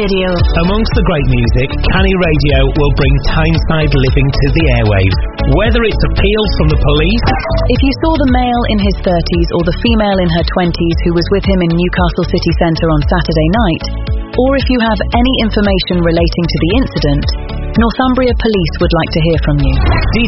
Radio. Amongst the great music, Canny Radio will bring Tyneside living to the airwaves. Whether it's appeals from the police... If you saw the male in his 30s or the female in her 20s who was with him in Newcastle city centre on Saturday night, or if you have any information relating to the incident, Northumbria Police would like to hear from you.